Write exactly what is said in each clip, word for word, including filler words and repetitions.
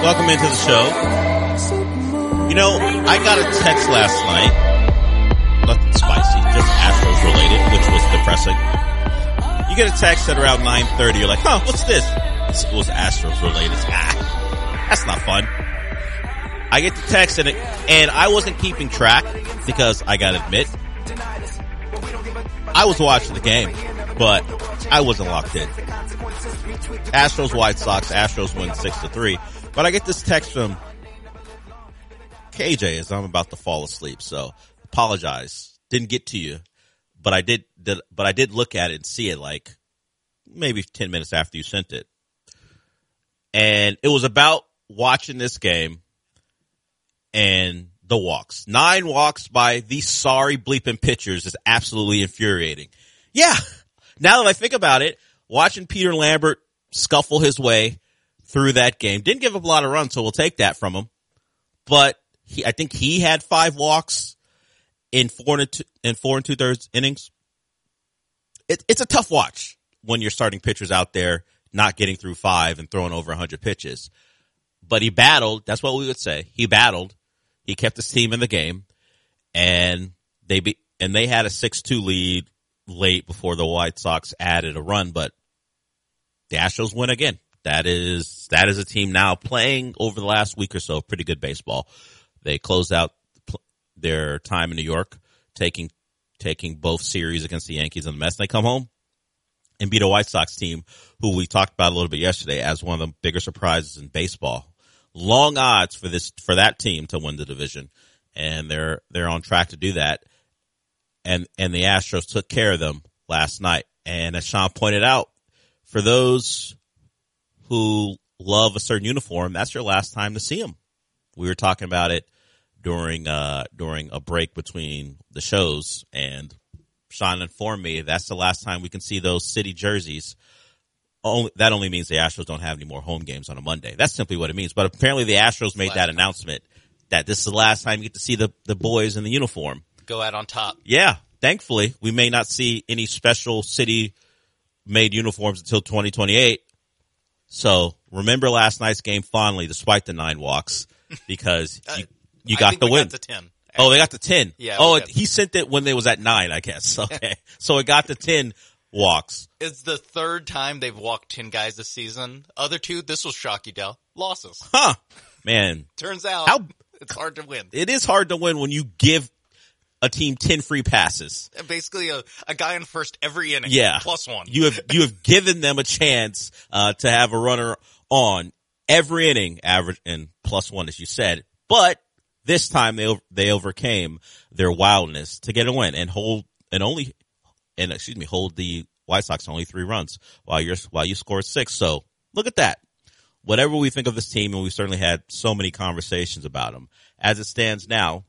Welcome into the show. You know, I got a text last night. Nothing spicy, just Astros related, which was depressing. You get a text at around nine thirty. You're like, huh, what's this? It was Astros related. Ah, that's not fun. I get the text and it, and I wasn't keeping track because I gotta admit, I was watching the game, but I wasn't locked in. Astros, White Sox, Astros win six to three. But I get this text from K J as I'm about to fall asleep. So apologize. Didn't get to you, but I did, did, but I did look at it and see it like maybe ten minutes after you sent it. And it was about watching this game and the walks. Nine walks by these sorry bleeping pitchers is absolutely infuriating. Yeah. Now that I think about it, watching Peter Lambert scuffle his way through that game. Didn't give up a lot of runs, so we'll take that from him. But he, I think he had five walks in four and two, in four and two thirds innings. It, it's a tough watch when you're starting pitchers out there not getting through five and throwing over a hundred pitches. But he battled. That's what we would say. He battled. He kept his team in the game, and they be, and they had a six two lead late before the White Sox added a run. But the Astros win again. That is, that is a team now playing over the last week or so pretty good baseball. They closed out their time in New York, taking, taking both series against the Yankees and the Mets. They come home and beat a White Sox team who we talked about a little bit yesterday as one of the bigger surprises in baseball. Long odds for this, for that team to win the division. And they're, they're on track to do that. And, and the Astros took care of them last night. And as Sean pointed out, for those who love a certain uniform, that's your last time to see them. We were talking about it during uh during a break between the shows, and Sean informed me that's the last time we can see those city jerseys. Only, that only means the Astros don't have any more home games on a Monday. That's simply what it means. But apparently the Astros made that announcement that this is the last time you get to see the, the boys in the uniform. Go out on top. Yeah. Thankfully, we may not see any special city-made uniforms until twenty twenty-eight. So remember last night's game fondly, despite the nine walks, because you, you got the win. Got the ten. Oh, they got the ten. Yeah. Oh, it, he sent it when they was at nine, I guess. Okay. So it got the ten walks. It's the third time they've walked ten guys this season. Other two, this was shocky, Dell. Losses. Huh. Man. Turns out how, it's hard to win. It is hard to win when you give a team ten free passes. Basically a, a guy in first every inning. Yeah. Plus one. You have, you have given them a chance, uh, to have a runner on every inning, average and plus one, as you said. But this time they, they overcame their wildness to get a win and hold, and only, and excuse me, hold the White Sox to only three runs while you're, while you scored six. So look at that. Whatever we think of this team, and we certainly had so many conversations about them, as it stands now,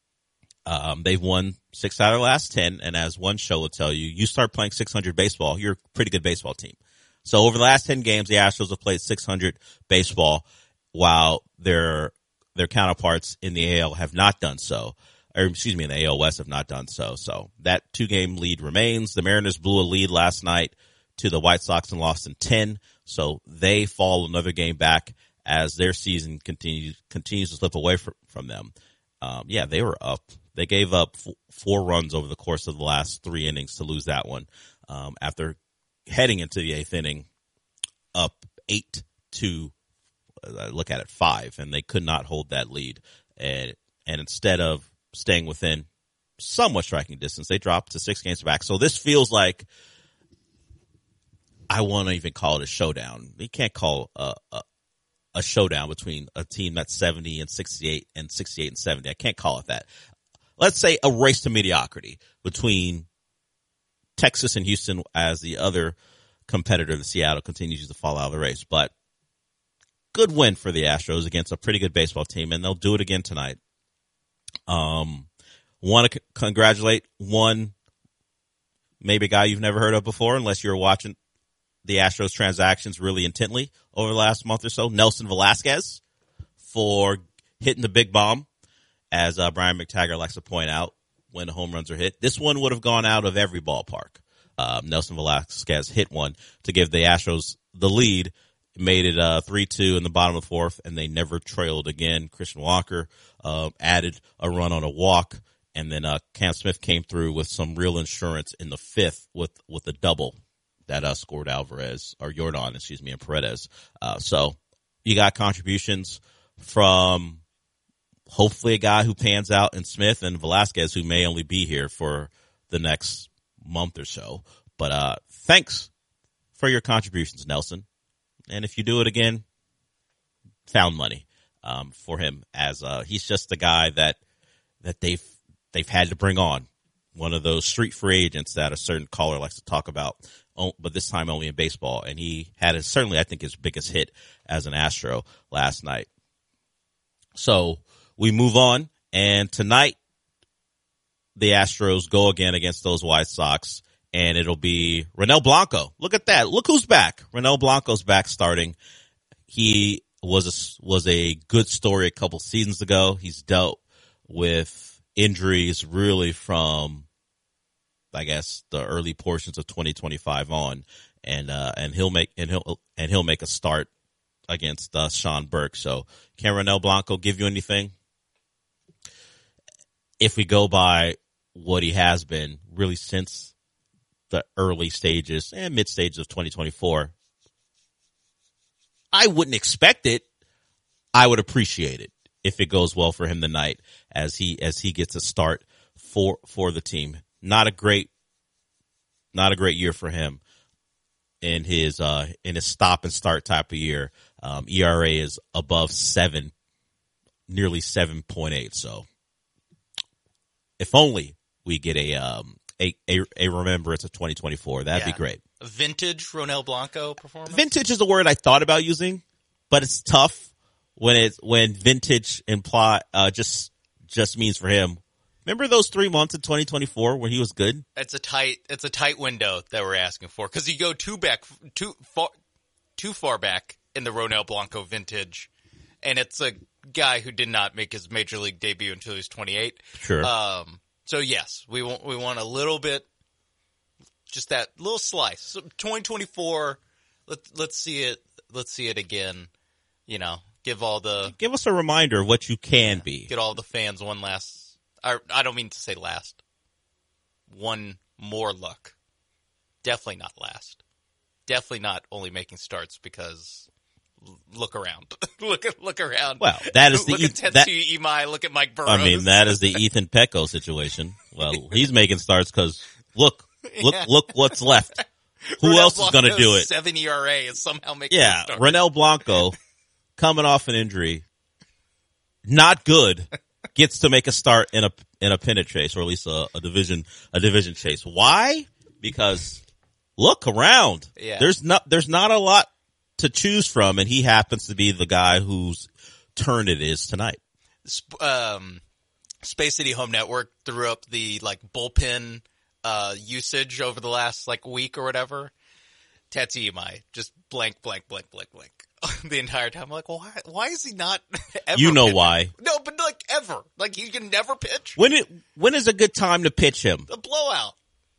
Um, they've won six out of the last ten, and as one show will tell you, you start playing six hundred baseball, you're a pretty good baseball team. So over the last ten games, the Astros have played six hundred baseball, while their their counterparts in the A L have not done so. Or excuse me, in the A L West have not done so. So that two-game lead remains. The Mariners blew a lead last night to the White Sox and lost in ten, so they fall another game back as their season continues continues to slip away from, from them. Um, yeah, they were up. They gave up f- four runs over the course of the last three innings to lose that one. Um, after heading into the eighth inning, up eight to uh, look at it five, and they could not hold that lead. And and instead of staying within somewhat striking distance, they dropped to six games back. So this feels like, I want to even call it a showdown. You can't call a, a a showdown between a team that's seventy and sixty-eight and sixty-eight and seventy. I can't call it that. Let's say a race to mediocrity between Texas and Houston as the other competitor, the Seattle, continues to fall out of the race. But good win for the Astros against a pretty good baseball team, and they'll do it again tonight. Um, want to c- congratulate one, maybe a guy you've never heard of before, unless you're watching the Astros transactions really intently over the last month or so, Nelson Velasquez, for hitting the big bomb, as uh, Brian McTaggart likes to point out when the home runs are hit. This one would have gone out of every ballpark. Uh, Nelson Velasquez hit one to give the Astros the lead, made it uh, three two in the bottom of the fourth, and they never trailed again. Christian Walker uh, added a run on a walk, and then uh, Cam Smith came through with some real insurance in the fifth with, with a double that uh, scored Alvarez, or Jordan, excuse me, and Paredes. Uh, so you got contributions from hopefully a guy who pans out in Smith and Velasquez, who may only be here for the next month or so. But uh, thanks for your contributions, Nelson. And if you do it again, found money um, for him, as uh, he's just a guy that that they've they've had to bring on, one of those street free agents that a certain caller likes to talk about, but this time only in baseball. And he had his, certainly, I think, his biggest hit as an Astro last night. So we move on, and tonight the Astros go again against those White Sox, and it'll be Ronel Blanco. Look at that. Look who's back. Ronel Blanco's back starting. He was a, was a good story a couple seasons ago. He's dealt with injuries really from, I guess, the early portions of twenty twenty-five on, and uh, and he'll make and he'll and he'll make a start against uh, Sean Burke. So can Ronel Blanco give you anything? If we go by what he has been really since the early stages and mid stages of twenty twenty-four, I wouldn't expect it. I would appreciate it if it goes well for him tonight as he as he gets a start for for the team. Not a great, not a great year for him in his uh, in his stop and start type of year. Um, E R A is above seven, nearly seven point eight. So, if only we get a um a a, a remembrance of twenty twenty-four, that'd Yeah. be great. A vintage Ronel Blanco performance? Vintage is a word I thought about using, but it's tough when it when vintage imply uh, just just means for him. Remember those three months in twenty twenty-four when he was good? It's a tight, it's a tight window that we're asking for, because you go too back, too far, too far back in the Ronel Blanco vintage, and it's a guy who did not make his major league debut until he was twenty-eight. Sure. Um. So yes, we want we want a little bit, just that little slice. So twenty twenty-four. Let's let's see it. Let's see it again. You know, give all the Give us a reminder of what you can be. get all the fans one last. Or, I don't mean to say last. One more look. Definitely not last. Definitely not only making starts because l- look around. look look around. Well, that is the look E- at that- Tetsuya Imai. Look at Mike Burrows. I mean, that is the Ethan Pecco situation. Well, he's making starts because look, look, Yeah. look what's left. Who Ronel else is going to Blanco's do it? Seven E R A is somehow making Yeah, starts. Ronel Blanco, coming off an injury, not good, gets to make a start in a in a pennant chase, or at least a, a division a division chase. Why? Because look around. Yeah. There's not there's not a lot to choose from, and he happens to be the guy whose turn it is tonight. Sp- um, Space City Home Network threw up the like bullpen uh, usage over the last like week or whatever. Tetsuya Imai just blank, blank, blank, blank, blank the entire time. I'm like, why? Why is he not? Ever You know pitching? why? No, but like ever, like he can never pitch. When it when is a good time to pitch him? The blowout.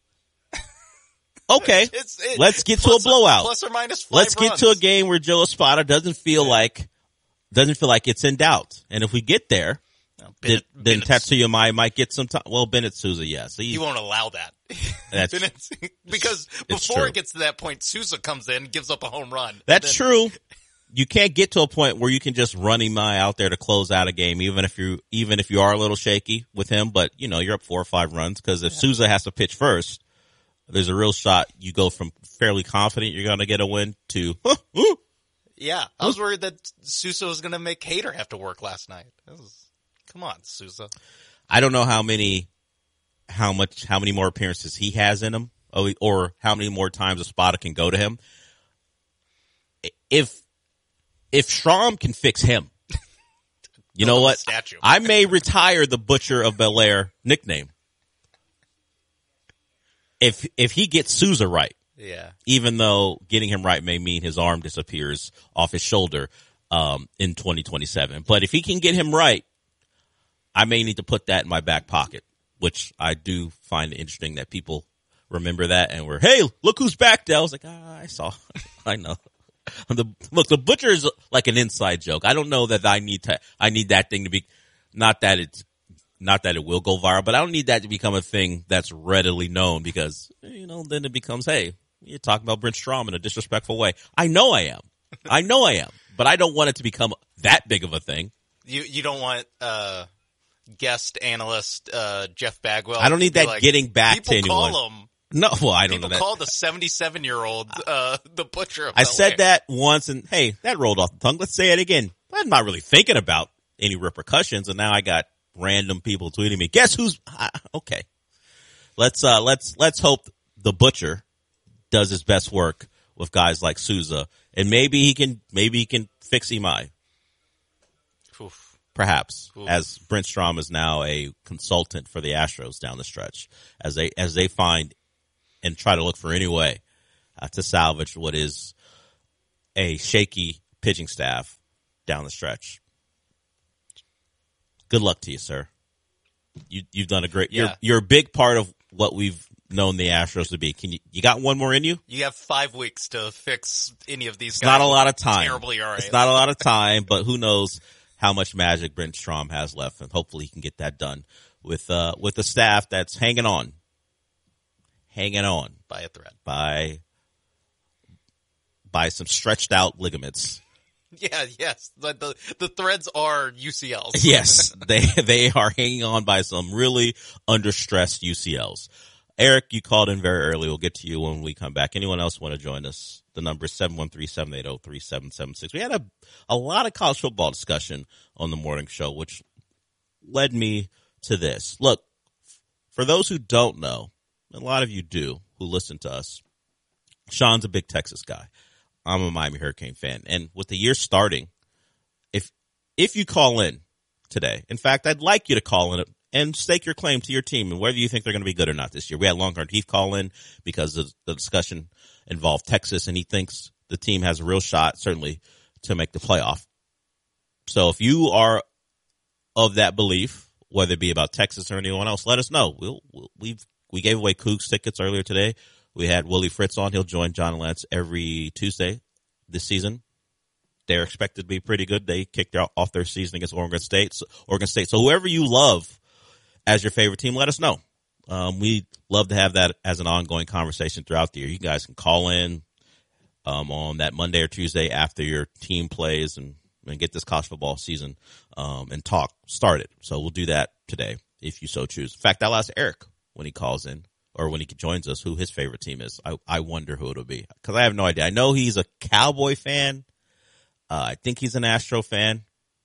Okay, It's, it, let's get to a plus or- blowout. plus or minus five Let's get runs. to a game where Joe Espada doesn't feel like doesn't feel like it's in doubt. And if we get there, No, then, Bennett, then Bennett's- Tetsuya Mai might get some time. Well, Bennett Sousa, yes. He, He won't allow that. That's- Bennett's- because it's before true. it gets to that point, Sousa comes in, gives up a home run. that's Then- true. You can't get to a point where you can just run Imai out there to close out a game, even if you even if you are a little shaky with him. But you know you're up four or five runs because if Sousa has to pitch first, there's a real shot you go from fairly confident you're going to get a win to huh, ooh. Yeah, I was worried that Sousa was going to make Hader have to work last night. That was, come on, Sousa. I don't know how many, how much, how many more appearances he has in him, or, or how many more times a spotter can go to him. If if Schramm can fix him, you know Build him a what? statue. I may retire the Butcher of Bel Air nickname if if he gets Sousa right. Yeah. Even though getting him right may mean his arm disappears off his shoulder um, in twenty twenty-seven. But if he can get him right, I may need to put that in my back pocket, which I do find interesting that people remember that and we're, hey, look who's back, Dell. I was like, ah, I saw. I know. the look, the Butcher is like an inside joke. I don't know that I need to, I need that thing to be, not that it's, not that it will go viral, but I don't need that to become a thing that's readily known because, you know, then it becomes, hey, you're talking about Brent Strom in a disrespectful way. I know I am. I know I am, but I don't want it to become that big of a thing. You, you don't want, uh, guest analyst, uh, Jeff Bagwell. I don't need that like, getting back to anyone. People call him. No, well, I don't People know that. People call the seventy-seven-year-old, uh, the Butcher of I L A. said that once and, hey, that rolled off the tongue. Let's say it again. I'm not really thinking about any repercussions, and now I got random people tweeting me. Guess who's, uh, okay. Let's, uh, let's, let's hope the Butcher does his best work with guys like Souza, and maybe he can, maybe he can fix Imai. Oof. Perhaps, Oof. as Brent Strom is now a consultant for the Astros down the stretch, as they, as they find and try to look for any way uh, to salvage what is a shaky pitching staff down the stretch. Good luck to you, sir. You, you've done a great, yeah. you're, you're a big part of what we've known the Astros to be. Can you, you got one more in you? You have five weeks to fix any of these it's guys. Not a lot of time. Terribly all right. It's not a lot of time, but who knows how much magic Brent Strom has left, and hopefully he can get that done with, uh, with the staff that's hanging on. Hanging on. By a thread. By, by some stretched out ligaments. Yeah, yes. The, the the threads are U C Ls. Yes, they they are hanging on by some really understressed U C Ls. Eric, you called in very early. We'll get to you when we come back. Anyone else want to join us? The number is seven one three, seven eight zero, three seven seven six. We had a a lot of college football discussion on the morning show, which led me to this. Look, for those who don't know, a lot of you do who listen to us, Sean's a big Texas guy. I'm a Miami Hurricane fan. And with the year starting, if if you call in today, in fact, I'd like you to call in and stake your claim to your team and whether you think they're going to be good or not this year. We had Longhorn Heath call in because the, the discussion involved Texas, and he thinks the team has a real shot, certainly, to make the playoff. So if you are of that belief, whether it be about Texas or anyone else, let us know. We'll, we'll, we've we gave away Cougs tickets earlier today. We had Willie Fritz on. He'll join John and Lance every Tuesday this season. They're expected to be pretty good. They kicked off their season against Oregon State. So, Oregon State. So whoever you love as your favorite team, let us know. Um, we love to have that as an ongoing conversation throughout the year. You guys can call in um, on that Monday or Tuesday after your team plays and, and get this college football season um, and talk started. So we'll do that today if you so choose. In fact, I'll ask Eric when he calls in. Or when he joins us, who his favorite team is. I, I wonder who it'll be. Because I have no idea. I know he's a Cowboy fan. Uh, I think he's an Astro fan.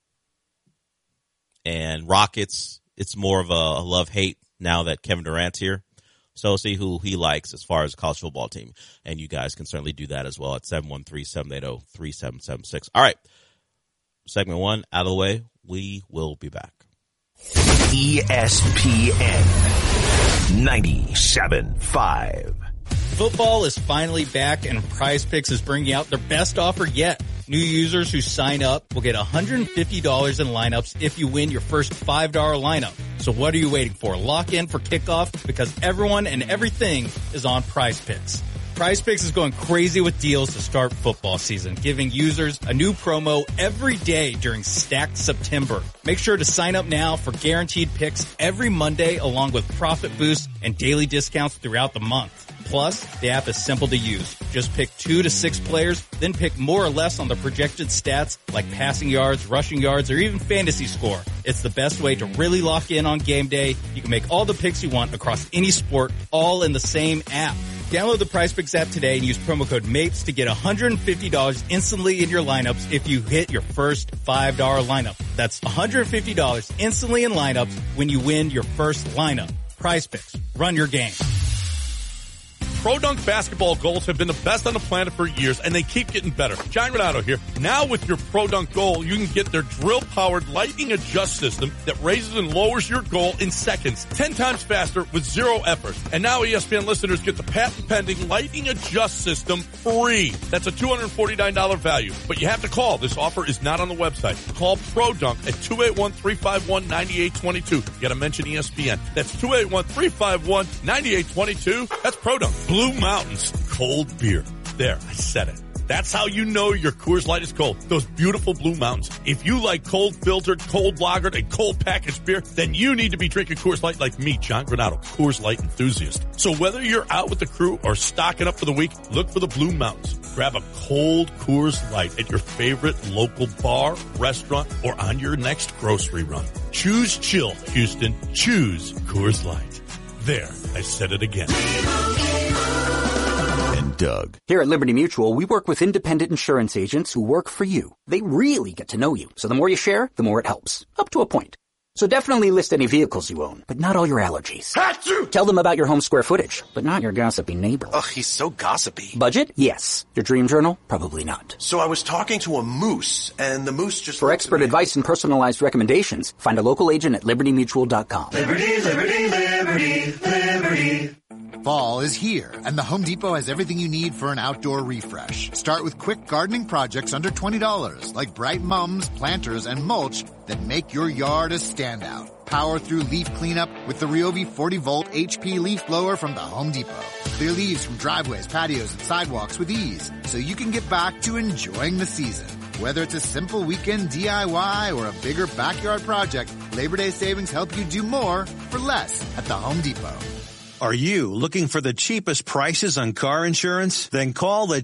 And Rockets, it's more of a, a love-hate now that Kevin Durant's here. So we'll see who he likes as far as a college football team. And you guys can certainly do that as well at seven one three, seven eight zero, three seven seven six. All right. Segment one out of the way. We will be back. E S P N ninety-seven point five. Football is finally back, and PrizePicks is bringing out their best offer yet. New users who sign up will get one hundred fifty dollars in lineups if you win your first five dollar lineup. So what are you waiting for? Lock in for kickoff because everyone and everything is on PrizePicks. PrizePicks is going crazy with deals to start football season, giving users a new promo every day during Stacked September. Make sure to sign up now for guaranteed picks every Monday, along with profit boosts and daily discounts throughout the month. Plus, the app is simple to use. Just pick two to six players, then pick more or less on the projected stats like passing yards, rushing yards, or even fantasy score. It's the best way to really lock in on game day. You can make all the picks you want across any sport, all in the same app. Download the PrizePicks app today and use promo code MAPES to get one hundred fifty dollars instantly in your lineups if you hit your first five dollar lineup. That's one hundred fifty dollars instantly in lineups when you win your first lineup. PrizePicks. Run your game. Pro Dunk basketball goals have been the best on the planet for years, and they keep getting better. John Renato here. Now with your Pro Dunk goal, you can get their drill-powered lightning adjust system that raises and lowers your goal in seconds, ten times faster with zero effort. And now E S P N listeners get the patent-pending lightning adjust system free. That's a two hundred forty-nine dollars value, but you have to call. This offer is not on the website. Call Pro Dunk at two eight one, three five one, nine eight two two. You got to mention E S P N. That's two eight one, three five one, nine eight two two. That's Pro Dunk. Blue Mountains cold beer. There, I said it. That's how you know your Coors Light is cold. Those beautiful blue mountains. If you like cold filtered, cold lagered, and cold packaged beer, then you need to be drinking Coors Light like me, John Granado, Coors Light enthusiast. So whether you're out with the crew or stocking up for the week, look for the Blue Mountains. Grab a cold Coors Light at your favorite local bar, restaurant, or on your next grocery run. Choose chill, Houston. Choose Coors Light. There, I said it again. And Doug. Here at Liberty Mutual, we work with independent insurance agents who work for you. They really get to know you. So the more you share, the more it helps. Up to a point. So definitely list any vehicles you own, but not all your allergies. Achoo! Tell them about your home square footage, but not your gossipy neighbor. Ugh, he's so gossipy. Budget? Yes. Your dream journal? Probably not. So I was talking to a moose, and the moose just... For expert advice and personalized recommendations, find a local agent at liberty mutual dot com. Liberty, liberty, liberty, liberty. Fall is here, and the Home Depot has everything you need for an outdoor refresh. Start with quick gardening projects under twenty dollars, like bright mums, planters, and mulch that make your yard a standout. Power through leaf cleanup with the Ryobi forty volt H P leaf blower from the Home Depot. Clear leaves from driveways, patios, and sidewalks with ease, so you can get back to enjoying the season. Whether it's a simple weekend D I Y or a bigger backyard project, Labor Day savings help you do more for less at the Home Depot. Are you looking for the cheapest prices on car insurance? Then call the